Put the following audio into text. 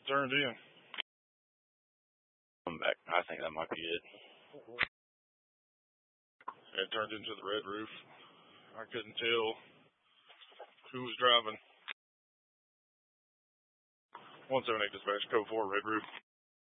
It turned in. I'm back. I think that might be it. It turned into the red roof. I couldn't tell who was driving. 178 dispatch, code 4, red roof.